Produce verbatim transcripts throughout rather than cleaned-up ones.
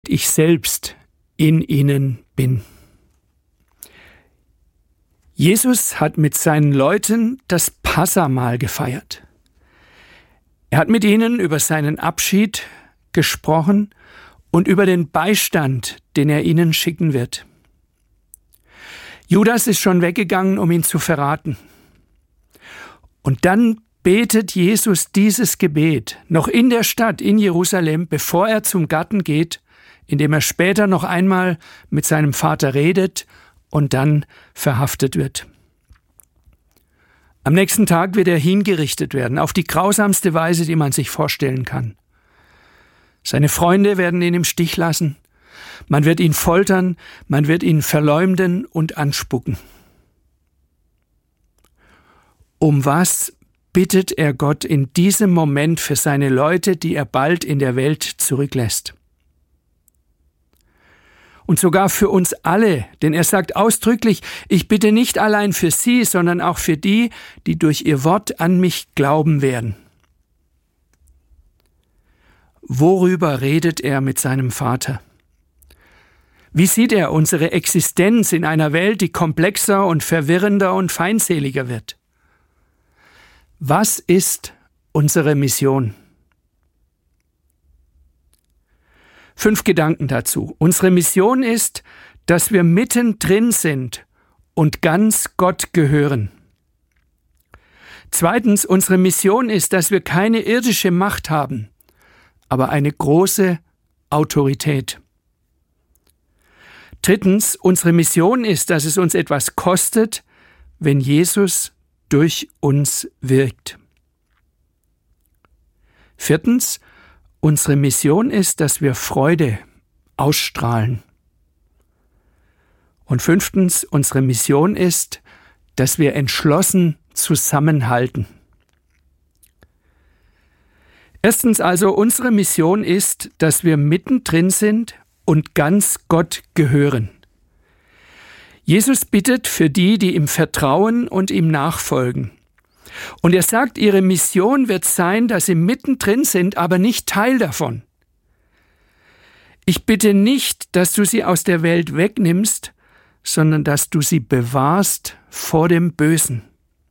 damit ich selbst in ihnen bin. Jesus hat mit seinen Leuten das Passahmahl gefeiert. Er hat mit ihnen über seinen Abschied gesprochen und über den Beistand, den er ihnen schicken wird. Judas ist schon weggegangen, um ihn zu verraten. Und dann betet Jesus dieses Gebet noch in der Stadt, in Jerusalem, bevor er zum Garten geht, indem er später noch einmal mit seinem Vater redet und dann verhaftet wird. Am nächsten Tag wird er hingerichtet werden, auf die grausamste Weise, die man sich vorstellen kann. Seine Freunde werden ihn im Stich lassen. Man wird ihn foltern, man wird ihn verleumden und anspucken. Um was bittet er Gott in diesem Moment für seine Leute, die er bald in der Welt zurücklässt? Und sogar für uns alle, denn er sagt ausdrücklich, ich bitte nicht allein für sie, sondern auch für die, die durch ihr Wort an mich glauben werden. Worüber redet er mit seinem Vater? Wie sieht er unsere Existenz in einer Welt, die komplexer und verwirrender und feindseliger wird? Was ist unsere Mission? Fünf Gedanken dazu. Unsere Mission ist, dass wir mittendrin sind und ganz Gott gehören. Zweitens, unsere Mission ist, dass wir keine irdische Macht haben, aber eine große Autorität. Drittens, unsere Mission ist, dass es uns etwas kostet, wenn Jesus durch uns wirkt. Viertens, unsere Mission ist, dass wir Freude ausstrahlen. Und fünftens, unsere Mission ist, dass wir entschlossen zusammenhalten. Erstens also, unsere Mission ist, dass wir mittendrin sind und ganz Gott gehören. Jesus bittet für die, die ihm vertrauen und ihm nachfolgen. Und er sagt, ihre Mission wird sein, dass sie mittendrin sind, aber nicht Teil davon. Ich bitte nicht, dass du sie aus der Welt wegnimmst, sondern dass du sie bewahrst vor dem Bösen.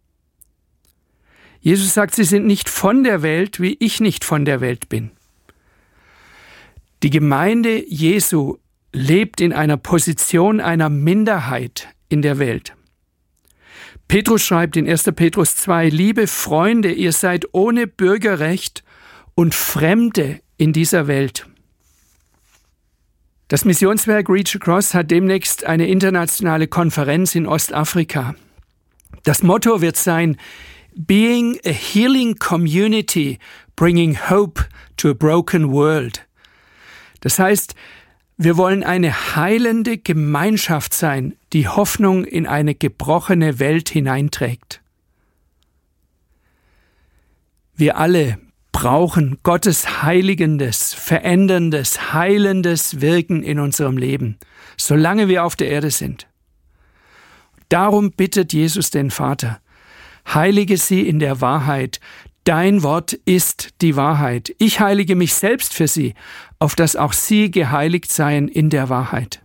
Jesus sagt, sie sind nicht von der Welt, wie ich nicht von der Welt bin. Die Gemeinde Jesu lebt in einer Position einer Minderheit in der Welt. Petrus schreibt in erster Petrus zwei, liebe Freunde, ihr seid ohne Bürgerrecht und Fremde in dieser Welt. Das Missionswerk Reach Across hat demnächst eine internationale Konferenz in Ostafrika. Das Motto wird sein, Being a healing community, bringing hope to a broken world. Das heißt, wir wollen eine heilende Gemeinschaft sein, die Hoffnung in eine gebrochene Welt hineinträgt. Wir alle brauchen Gottes heiligendes, veränderndes, heilendes Wirken in unserem Leben, solange wir auf der Erde sind. Darum bittet Jesus den Vater, heilige sie in der Wahrheit. Dein Wort ist die Wahrheit. Ich heilige mich selbst für sie, auf dass auch sie geheiligt seien in der Wahrheit.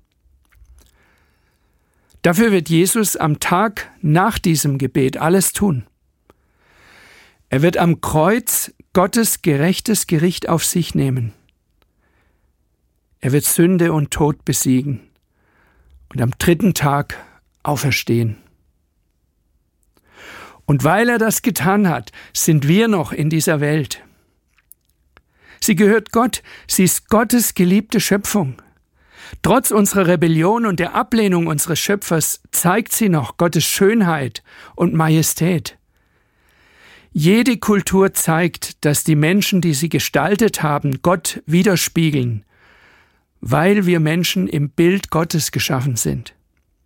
Dafür wird Jesus am Tag nach diesem Gebet alles tun. Er wird am Kreuz Gottes gerechtes Gericht auf sich nehmen. Er wird Sünde und Tod besiegen und am dritten Tag auferstehen. Und weil er das getan hat, sind wir noch in dieser Welt. Sie gehört Gott, sie ist Gottes geliebte Schöpfung. Trotz unserer Rebellion und der Ablehnung unseres Schöpfers zeigt sie noch Gottes Schönheit und Majestät. Jede Kultur zeigt, dass die Menschen, die sie gestaltet haben, Gott widerspiegeln, weil wir Menschen im Bild Gottes geschaffen sind.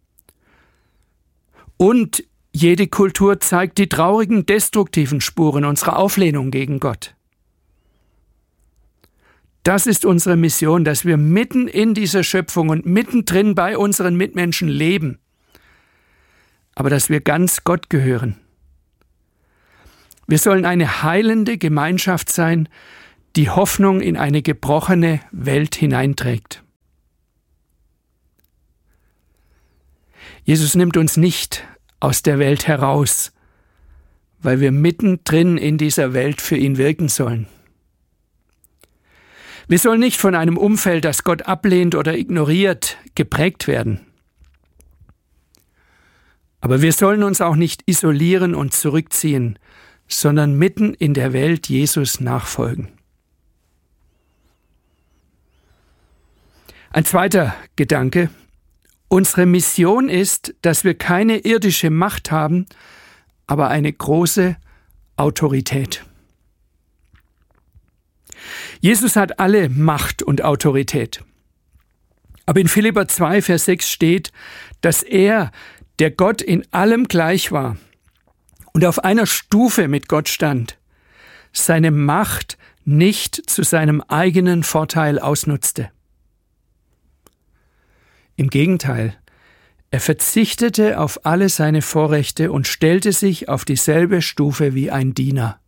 Und jede Kultur zeigt die traurigen, destruktiven Spuren unserer Auflehnung gegen Gott. Das ist unsere Mission, dass wir mitten in dieser Schöpfung und mittendrin bei unseren Mitmenschen leben, aber dass wir ganz Gott gehören. Wir sollen eine heilende Gemeinschaft sein, die Hoffnung in eine gebrochene Welt hineinträgt. Jesus nimmt uns nicht aus der Welt heraus, weil wir mittendrin in dieser Welt für ihn wirken sollen. Wir sollen nicht von einem Umfeld, das Gott ablehnt oder ignoriert, geprägt werden. Aber wir sollen uns auch nicht isolieren und zurückziehen, sondern mitten in der Welt Jesus nachfolgen. Ein zweiter Gedanke: Unsere Mission ist, dass wir keine irdische Macht haben, aber eine große Autorität. Jesus hat alle Macht und Autorität. Aber in Philipper zwei, Vers sechs steht, dass er, der Gott in allem gleich war und auf einer Stufe mit Gott stand, seine Macht nicht zu seinem eigenen Vorteil ausnutzte. Im Gegenteil, er verzichtete auf alle seine Vorrechte und stellte sich auf dieselbe Stufe wie ein Diener.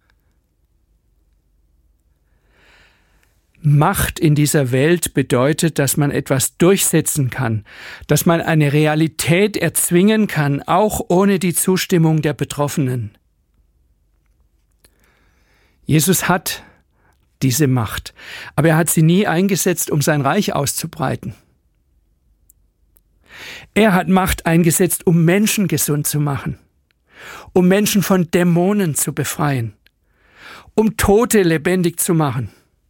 Macht in dieser Welt bedeutet, dass man etwas durchsetzen kann, dass man eine Realität erzwingen kann, auch ohne die Zustimmung der Betroffenen. Jesus hat diese Macht, aber er hat sie nie eingesetzt, um sein Reich auszubreiten. Er hat Macht eingesetzt, um Menschen gesund zu machen, um Menschen von Dämonen zu befreien, um Tote lebendig zu machen,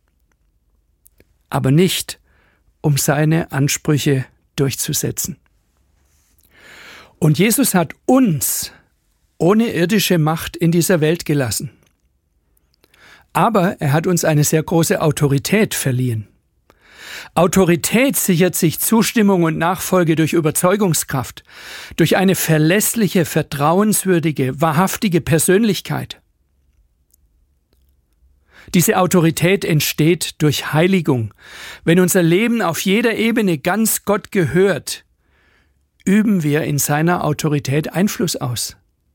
aber nicht, um seine Ansprüche durchzusetzen. Und Jesus hat uns ohne irdische Macht in dieser Welt gelassen. Aber er hat uns eine sehr große Autorität verliehen. Autorität sichert sich Zustimmung und Nachfolge durch Überzeugungskraft, durch eine verlässliche, vertrauenswürdige, wahrhaftige Persönlichkeit. Diese Autorität entsteht durch Heiligung. Wenn unser Leben auf jeder Ebene ganz Gott gehört, üben wir in seiner Autorität Einfluss aus.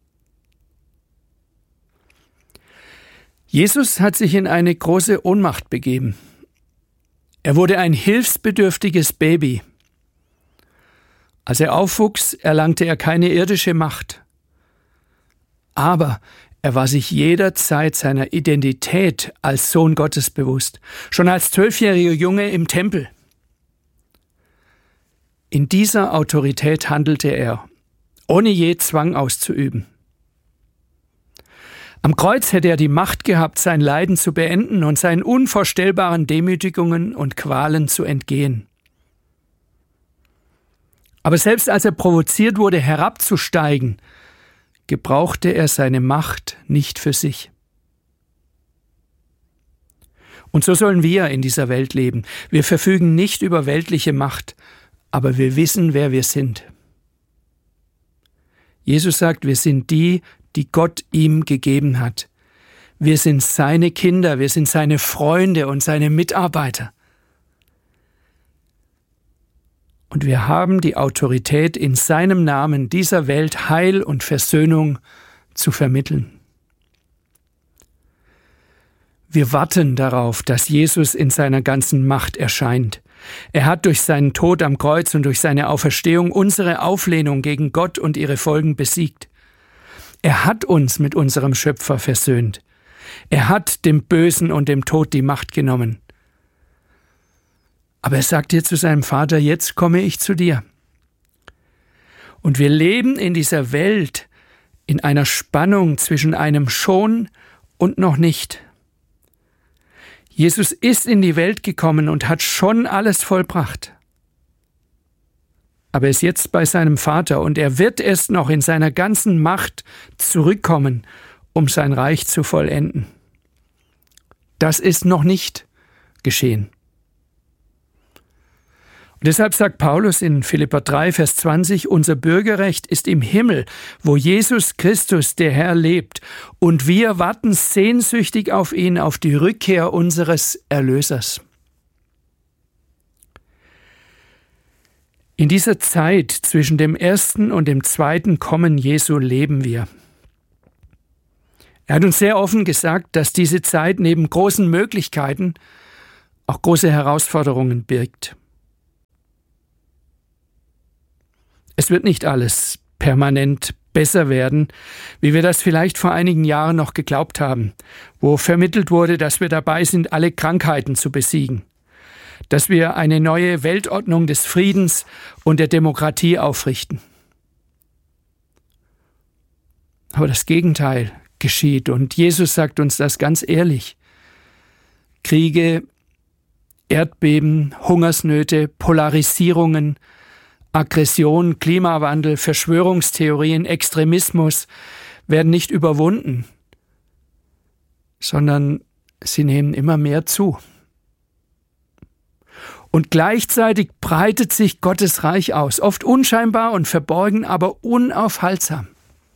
Jesus hat sich in eine große Ohnmacht begeben. Er wurde ein hilfsbedürftiges Baby. Als er aufwuchs, erlangte er keine irdische Macht. Aber er war sich jederzeit seiner Identität als Sohn Gottes bewusst, schon als zwölfjähriger Junge im Tempel. In dieser Autorität handelte er, ohne je Zwang auszuüben. Am Kreuz hätte er die Macht gehabt, sein Leiden zu beenden und seinen unvorstellbaren Demütigungen und Qualen zu entgehen. Aber selbst als er provoziert wurde, herabzusteigen, gebrauchte er seine Macht nicht für sich. Und so sollen wir in dieser Welt leben. Wir verfügen nicht über weltliche Macht, aber wir wissen, wer wir sind. Jesus sagt, wir sind die, die Gott ihm gegeben hat. Wir sind seine Kinder, wir sind seine Freunde und seine Mitarbeiter. Und wir haben die Autorität, in seinem Namen dieser Welt Heil und Versöhnung zu vermitteln. Wir warten darauf, dass Jesus in seiner ganzen Macht erscheint. Er hat durch seinen Tod am Kreuz und durch seine Auferstehung unsere Auflehnung gegen Gott und ihre Folgen besiegt. Er hat uns mit unserem Schöpfer versöhnt. Er hat dem Bösen und dem Tod die Macht genommen. Aber er sagt hier zu seinem Vater, jetzt komme ich zu dir. Und wir leben in dieser Welt in einer Spannung zwischen einem schon und noch nicht. Jesus ist in die Welt gekommen und hat schon alles vollbracht. Aber er ist jetzt bei seinem Vater und er wird erst noch in seiner ganzen Macht zurückkommen, um sein Reich zu vollenden. Das ist noch nicht geschehen. Und deshalb sagt Paulus in Philipper drei, Vers zwanzig, unser Bürgerrecht ist im Himmel, wo Jesus Christus, der Herr, lebt. Und wir warten sehnsüchtig auf ihn, auf die Rückkehr unseres Erlösers. In dieser Zeit zwischen dem ersten und dem zweiten Kommen Jesu leben wir. Er hat uns sehr offen gesagt, dass diese Zeit neben großen Möglichkeiten auch große Herausforderungen birgt. Es wird nicht alles permanent besser werden, wie wir das vielleicht vor einigen Jahren noch geglaubt haben, wo vermittelt wurde, dass wir dabei sind, alle Krankheiten zu besiegen, dass wir eine neue Weltordnung des Friedens und der Demokratie aufrichten. Aber das Gegenteil geschieht und Jesus sagt uns das ganz ehrlich. Kriege, Erdbeben, Hungersnöte, Polarisierungen, Aggression, Klimawandel, Verschwörungstheorien, Extremismus werden nicht überwunden, sondern sie nehmen immer mehr zu. Und gleichzeitig breitet sich Gottes Reich aus, oft unscheinbar und verborgen, aber unaufhaltsam.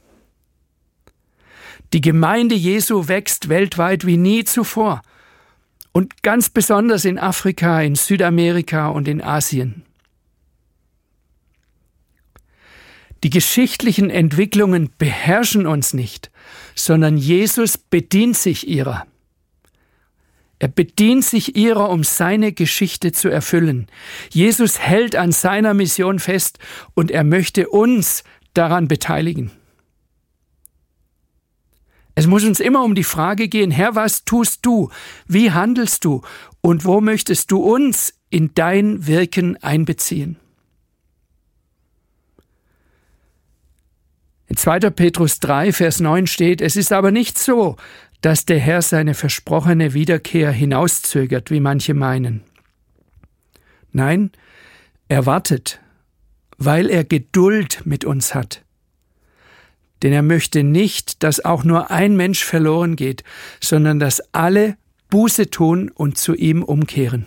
Die Gemeinde Jesu wächst weltweit wie nie zuvor und ganz besonders in Afrika, in Südamerika und in Asien. Die geschichtlichen Entwicklungen beherrschen uns nicht, sondern Jesus bedient sich ihrer. Er bedient sich ihrer, um seine Geschichte zu erfüllen. Jesus hält an seiner Mission fest und er möchte uns daran beteiligen. Es muss uns immer um die Frage gehen, Herr, was tust du? Wie handelst du? Und wo möchtest du uns in dein Wirken einbeziehen? In zweiter Petrus drei, Vers neun steht, es ist aber nicht so, dass der Herr seine versprochene Wiederkehr hinauszögert, wie manche meinen. Nein, er wartet, weil er Geduld mit uns hat. Denn er möchte nicht, dass auch nur ein Mensch verloren geht, sondern dass alle Buße tun und zu ihm umkehren.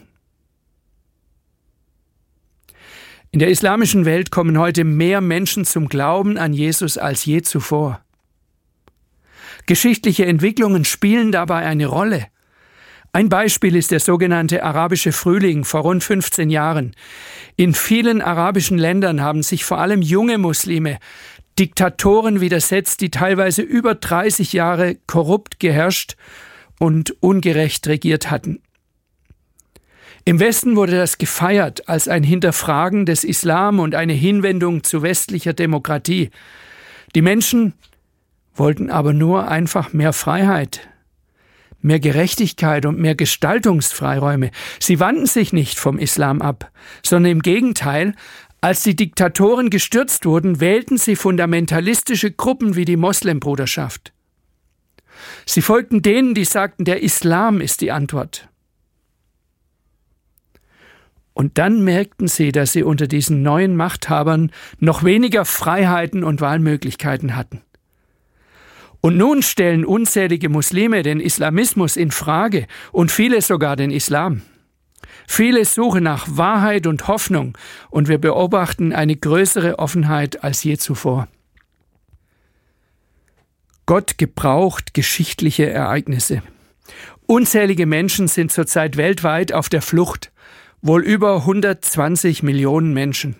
In der islamischen Welt kommen heute mehr Menschen zum Glauben an Jesus als je zuvor. Geschichtliche Entwicklungen spielen dabei eine Rolle. Ein Beispiel ist der sogenannte arabische Frühling vor rund fünfzehn Jahren. In vielen arabischen Ländern haben sich vor allem junge Muslime Diktatoren widersetzt, die teilweise über dreißig Jahre korrupt geherrscht und ungerecht regiert hatten. Im Westen wurde das gefeiert als ein Hinterfragen des Islam und eine Hinwendung zu westlicher Demokratie. Die Menschen wollten aber nur einfach mehr Freiheit, mehr Gerechtigkeit und mehr Gestaltungsfreiräume. Sie wandten sich nicht vom Islam ab, sondern im Gegenteil, als die Diktatoren gestürzt wurden, wählten sie fundamentalistische Gruppen wie die Moslembruderschaft. Sie folgten denen, die sagten, der Islam ist die Antwort. Und dann merkten sie, dass sie unter diesen neuen Machthabern noch weniger Freiheiten und Wahlmöglichkeiten hatten. Und nun stellen unzählige Muslime den Islamismus in Frage und viele sogar den Islam. Viele suchen nach Wahrheit und Hoffnung und wir beobachten eine größere Offenheit als je zuvor. Gott gebraucht geschichtliche Ereignisse. Unzählige Menschen sind zurzeit weltweit auf der Flucht. Wohl über hundertzwanzig Millionen Menschen.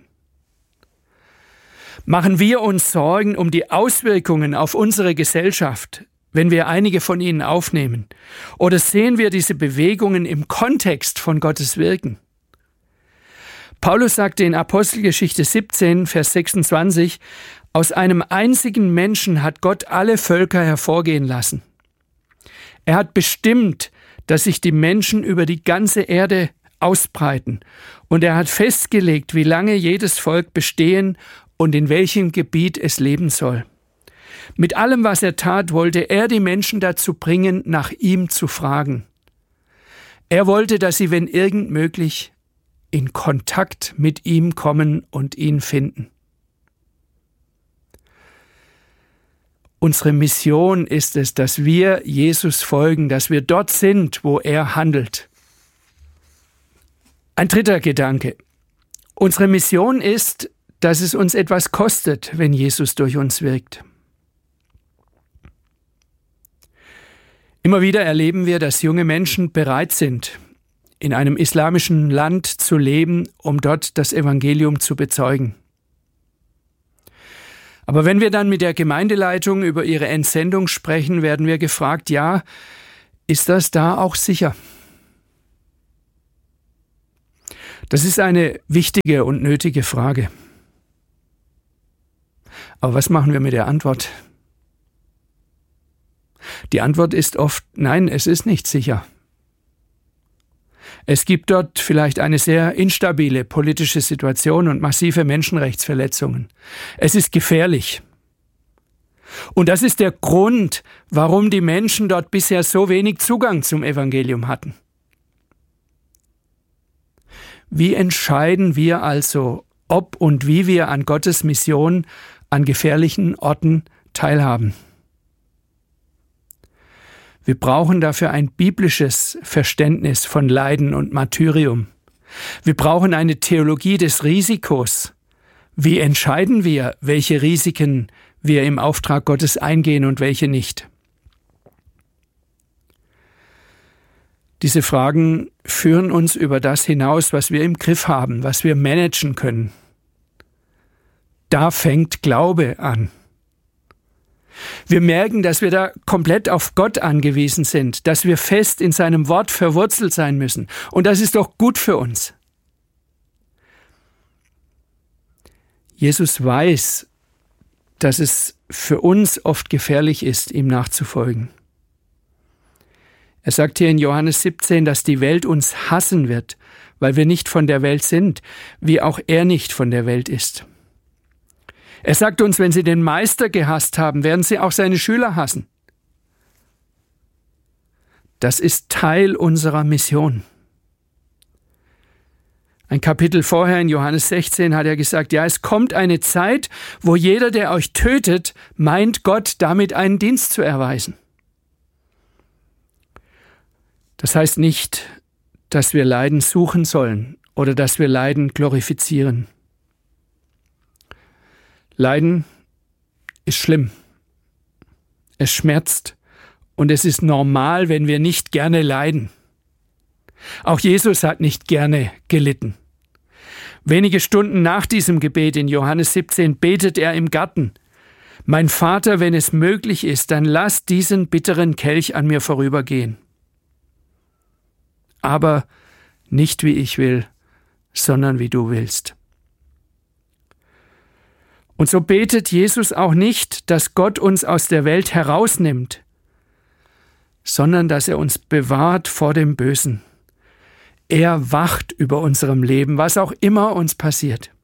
Machen wir uns Sorgen um die Auswirkungen auf unsere Gesellschaft, wenn wir einige von ihnen aufnehmen? Oder sehen wir diese Bewegungen im Kontext von Gottes Wirken? Paulus sagte in Apostelgeschichte siebzehn, Vers sechsundzwanzig, aus einem einzigen Menschen hat Gott alle Völker hervorgehen lassen. Er hat bestimmt, dass sich die Menschen über die ganze Erde ausbreiten. Und er hat festgelegt, wie lange jedes Volk bestehen und in welchem Gebiet es leben soll. Mit allem, was er tat, wollte er die Menschen dazu bringen, nach ihm zu fragen. Er wollte, dass sie, wenn irgend möglich, in Kontakt mit ihm kommen und ihn finden. Unsere Mission ist es, dass wir Jesus folgen, dass wir dort sind, wo er handelt. Ein dritter Gedanke. Unsere Mission ist, dass es uns etwas kostet, wenn Jesus durch uns wirkt. Immer wieder erleben wir, dass junge Menschen bereit sind, in einem islamischen Land zu leben, um dort das Evangelium zu bezeugen. Aber wenn wir dann mit der Gemeindeleitung über ihre Entsendung sprechen, werden wir gefragt, ja, ist das da auch sicher? Das ist eine wichtige und nötige Frage. Aber was machen wir mit der Antwort? Die Antwort ist oft, nein, es ist nicht sicher. Es gibt dort vielleicht eine sehr instabile politische Situation und massive Menschenrechtsverletzungen. Es ist gefährlich. Und das ist der Grund, warum die Menschen dort bisher so wenig Zugang zum Evangelium hatten. Wie entscheiden wir also, ob und wie wir an Gottes Mission an gefährlichen Orten teilhaben? Wir brauchen dafür ein biblisches Verständnis von Leiden und Martyrium. Wir brauchen eine Theologie des Risikos. Wie entscheiden wir, welche Risiken wir im Auftrag Gottes eingehen und welche nicht? Diese Fragen führen uns über das hinaus, was wir im Griff haben, was wir managen können. Da fängt Glaube an. Wir merken, dass wir da komplett auf Gott angewiesen sind, dass wir fest in seinem Wort verwurzelt sein müssen. Und das ist doch gut für uns. Jesus weiß, dass es für uns oft gefährlich ist, ihm nachzufolgen. Er sagt hier in Johannes siebzehn, dass die Welt uns hassen wird, weil wir nicht von der Welt sind, wie auch er nicht von der Welt ist. Er sagt uns, wenn sie den Meister gehasst haben, werden sie auch seine Schüler hassen. Das ist Teil unserer Mission. Ein Kapitel vorher in Johannes sechzehn hat er gesagt, ja, es kommt eine Zeit, wo jeder, der euch tötet, meint, Gott damit einen Dienst zu erweisen. Das heißt nicht, dass wir Leiden suchen sollen oder dass wir Leiden glorifizieren. Leiden ist schlimm. Es schmerzt und es ist normal, wenn wir nicht gerne leiden. Auch Jesus hat nicht gerne gelitten. Wenige Stunden nach diesem Gebet in Johannes siebzehn betet er im Garten: Mein Vater, wenn es möglich ist, dann lass diesen bitteren Kelch an mir vorübergehen. Aber nicht wie ich will, sondern wie du willst. Und so betet Jesus auch nicht, dass Gott uns aus der Welt herausnimmt, sondern dass er uns bewahrt vor dem Bösen. Er wacht über unserem Leben, was auch immer uns passiert.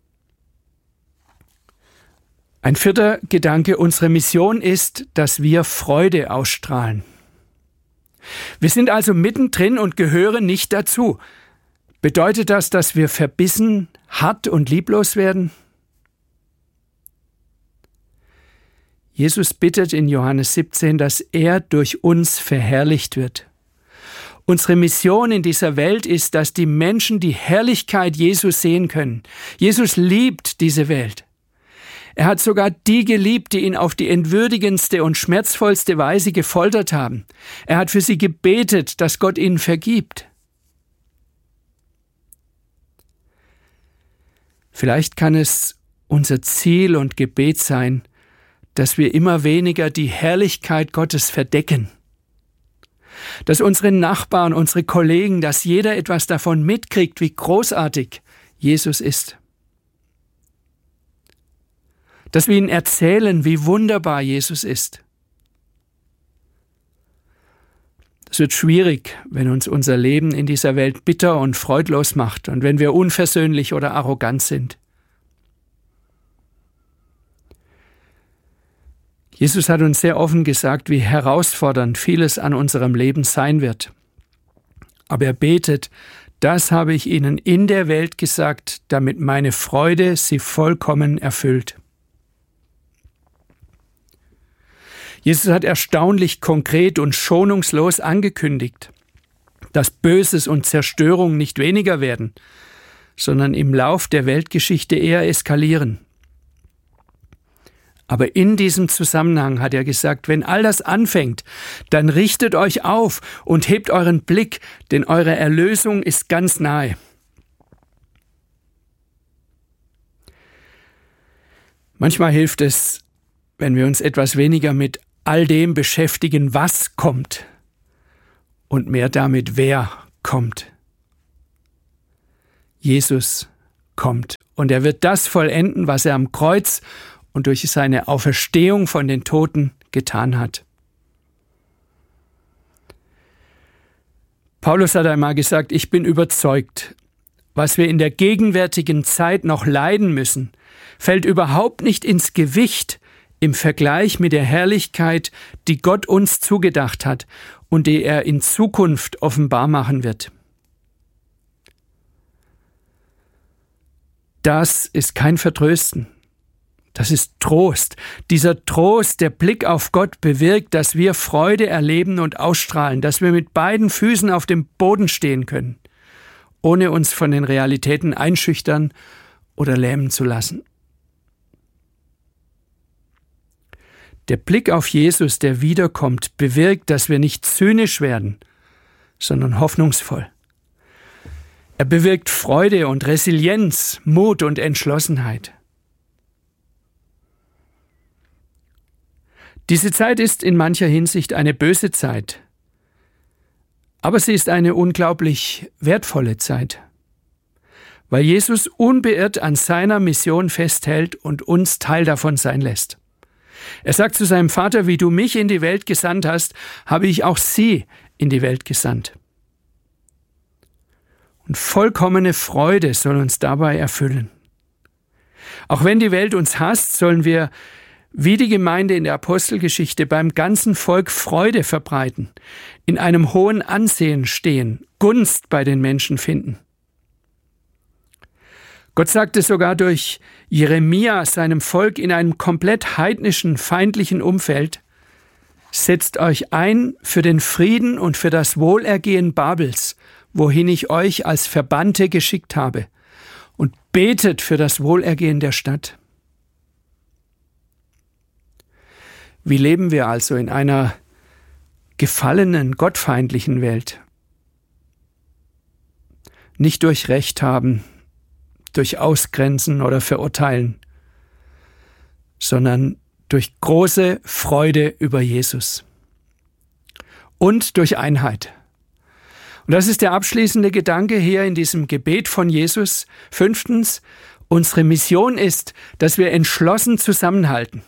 Ein vierter Gedanke, unsere Mission ist, dass wir Freude ausstrahlen. Wir sind also mittendrin und gehören nicht dazu. Bedeutet das, dass wir verbissen, hart und lieblos werden? Jesus bittet in Johannes siebzehn, dass er durch uns verherrlicht wird. Unsere Mission in dieser Welt ist, dass die Menschen die Herrlichkeit Jesus sehen können. Jesus liebt diese Welt. Er hat sogar die geliebt, die ihn auf die entwürdigendste und schmerzvollste Weise gefoltert haben. Er hat für sie gebetet, dass Gott ihnen vergibt. Vielleicht kann es unser Ziel und Gebet sein, dass wir immer weniger die Herrlichkeit Gottes verdecken. Dass unsere Nachbarn, unsere Kollegen, dass jeder etwas davon mitkriegt, wie großartig Jesus ist. Dass wir ihnen erzählen, wie wunderbar Jesus ist. Es wird schwierig, wenn uns unser Leben in dieser Welt bitter und freudlos macht und wenn wir unversöhnlich oder arrogant sind. Jesus hat uns sehr offen gesagt, wie herausfordernd vieles an unserem Leben sein wird. Aber er betet, das habe ich ihnen in der Welt gesagt, damit meine Freude sie vollkommen erfüllt. Jesus hat erstaunlich konkret und schonungslos angekündigt, dass Böses und Zerstörung nicht weniger werden, sondern im Lauf der Weltgeschichte eher eskalieren. Aber in diesem Zusammenhang hat er gesagt, wenn all das anfängt, dann richtet euch auf und hebt euren Blick, denn eure Erlösung ist ganz nahe. Manchmal hilft es, wenn wir uns etwas weniger mit all dem beschäftigen, was kommt, und mehr damit, wer kommt. Jesus kommt. Und er wird das vollenden, was er am Kreuz und durch seine Auferstehung von den Toten getan hat. Paulus hat einmal gesagt, ich bin überzeugt, was wir in der gegenwärtigen Zeit noch leiden müssen, fällt überhaupt nicht ins Gewicht im Vergleich mit der Herrlichkeit, die Gott uns zugedacht hat und die er in Zukunft offenbar machen wird. Das ist kein Vertrösten, das ist Trost. Dieser Trost, der Blick auf Gott bewirkt, dass wir Freude erleben und ausstrahlen, dass wir mit beiden Füßen auf dem Boden stehen können, ohne uns von den Realitäten einschüchtern oder lähmen zu lassen. Der Blick auf Jesus, der wiederkommt, bewirkt, dass wir nicht zynisch werden, sondern hoffnungsvoll. Er bewirkt Freude und Resilienz, Mut und Entschlossenheit. Diese Zeit ist in mancher Hinsicht eine böse Zeit, aber sie ist eine unglaublich wertvolle Zeit, weil Jesus unbeirrt an seiner Mission festhält und uns Teil davon sein lässt. Er sagt zu seinem Vater, wie du mich in die Welt gesandt hast, habe ich auch sie in die Welt gesandt. Und vollkommene Freude soll uns dabei erfüllen. Auch wenn die Welt uns hasst, sollen wir, wie die Gemeinde in der Apostelgeschichte, beim ganzen Volk Freude verbreiten, in einem hohen Ansehen stehen, Gunst bei den Menschen finden. Gott sagte sogar durch Jeremia seinem Volk in einem komplett heidnischen, feindlichen Umfeld, setzt euch ein für den Frieden und für das Wohlergehen Babels, wohin ich euch als Verbannte geschickt habe, und betet für das Wohlergehen der Stadt. Wie leben wir also in einer gefallenen, gottfeindlichen Welt? Nicht durch Recht haben, durch Ausgrenzen oder Verurteilen, sondern durch große Freude über Jesus und durch Einheit. Und das ist der abschließende Gedanke hier in diesem Gebet von Jesus. Fünftens, unsere Mission ist, dass wir entschlossen zusammenhalten.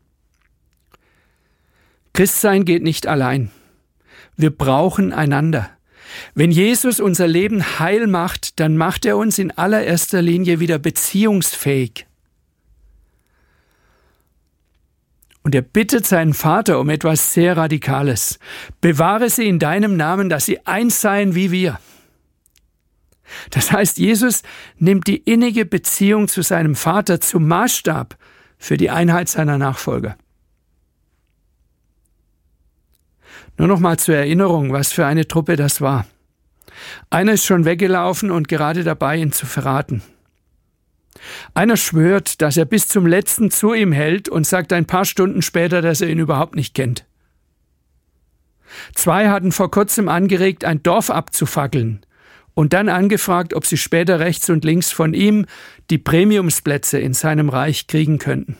Christsein geht nicht allein. Wir brauchen einander. Wenn Jesus unser Leben heil macht, dann macht er uns in allererster Linie wieder beziehungsfähig. Und er bittet seinen Vater um etwas sehr Radikales. Bewahre sie in deinem Namen, dass sie eins seien wie wir. Das heißt, Jesus nimmt die innige Beziehung zu seinem Vater zum Maßstab für die Einheit seiner Nachfolger. Nur noch mal zur Erinnerung, was für eine Truppe das war. Einer ist schon weggelaufen und gerade dabei, ihn zu verraten. Einer schwört, dass er bis zum Letzten zu ihm hält und sagt ein paar Stunden später, dass er ihn überhaupt nicht kennt. Zwei hatten vor kurzem angeregt, ein Dorf abzufackeln und dann angefragt, ob sie später rechts und links von ihm die Premiumsplätze in seinem Reich kriegen könnten.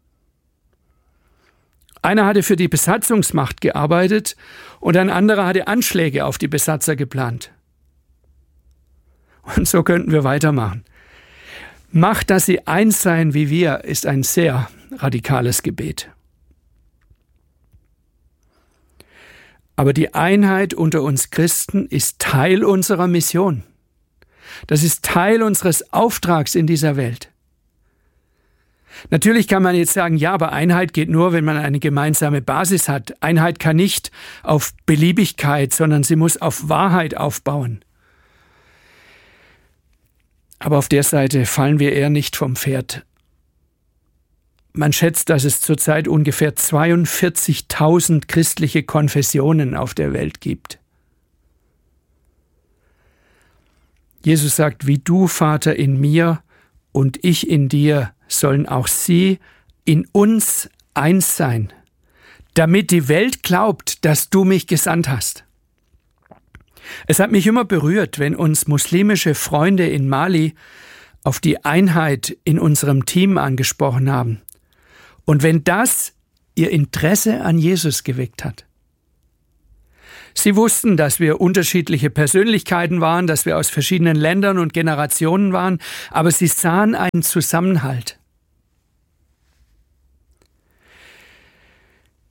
Einer hatte für die Besatzungsmacht gearbeitet und ein anderer hatte Anschläge auf die Besatzer geplant. Und so könnten wir weitermachen. Macht, dass sie eins seien wie wir, ist ein sehr radikales Gebet. Aber die Einheit unter uns Christen ist Teil unserer Mission. Das ist Teil unseres Auftrags in dieser Welt. Natürlich kann man jetzt sagen, ja, aber Einheit geht nur, wenn man eine gemeinsame Basis hat. Einheit kann nicht auf Beliebigkeit, sondern sie muss auf Wahrheit aufbauen. Aber auf der Seite fallen wir eher nicht vom Pferd. Man schätzt, dass es zurzeit ungefähr zweiundvierzigtausend christliche Konfessionen auf der Welt gibt. Jesus sagt, wie du, Vater, in mir und ich in dir, sollen auch sie in uns eins sein, damit die Welt glaubt, dass du mich gesandt hast. Es hat mich immer berührt, wenn uns muslimische Freunde in Mali auf die Einheit in unserem Team angesprochen haben und wenn das ihr Interesse an Jesus geweckt hat. Sie wussten, dass wir unterschiedliche Persönlichkeiten waren, dass wir aus verschiedenen Ländern und Generationen waren, aber sie sahen einen Zusammenhalt.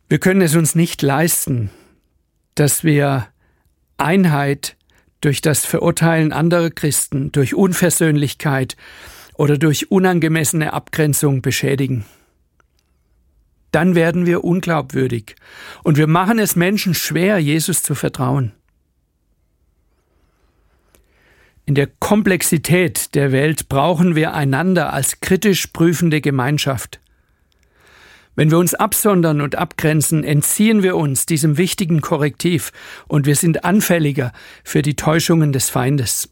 Wir können es uns nicht leisten, dass wir Einheit durch das Verurteilen anderer Christen, durch Unversöhnlichkeit oder durch unangemessene Abgrenzung beschädigen. Dann werden wir unglaubwürdig und wir machen es Menschen schwer, Jesus zu vertrauen. In der Komplexität der Welt brauchen wir einander als kritisch prüfende Gemeinschaft. Wenn wir uns absondern und abgrenzen, entziehen wir uns diesem wichtigen Korrektiv und wir sind anfälliger für die Täuschungen des Feindes.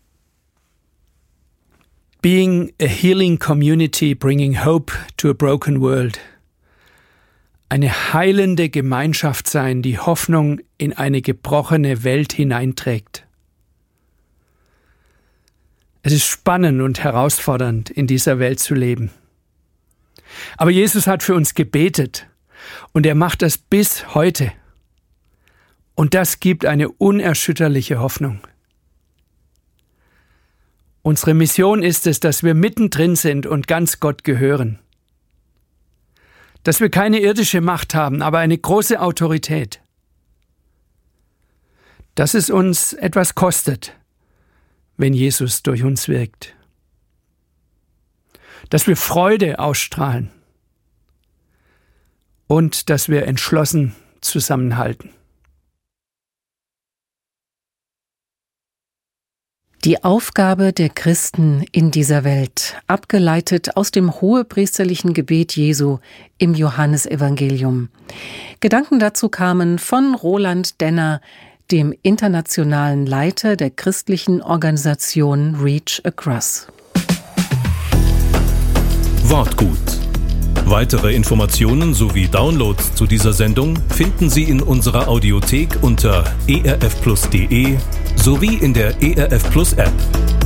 Being a healing community, bringing hope to a broken world. Eine heilende Gemeinschaft sein, die Hoffnung in eine gebrochene Welt hineinträgt. Es ist spannend und herausfordernd, in dieser Welt zu leben. Aber Jesus hat für uns gebetet und er macht das bis heute. Und das gibt eine unerschütterliche Hoffnung. Unsere Mission ist es, dass wir mittendrin sind und ganz Gott gehören. Dass wir keine irdische Macht haben, aber eine große Autorität. Dass es uns etwas kostet, wenn Jesus durch uns wirkt. Dass wir Freude ausstrahlen und dass wir entschlossen zusammenhalten. Die Aufgabe der Christen in dieser Welt, abgeleitet aus dem hohepriesterlichen Gebet Jesu im Johannesevangelium. Gedanken dazu kamen von Roland Denner, dem internationalen Leiter der christlichen Organisation Reach Across. Wortgut. Weitere Informationen sowie Downloads zu dieser Sendung finden Sie in unserer Audiothek unter e r f plus punkt d e sowie in der E R F Plus App.